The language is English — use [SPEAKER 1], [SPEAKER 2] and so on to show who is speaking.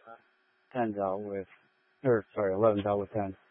[SPEAKER 1] 10's out with, or sorry, 11's out with 10.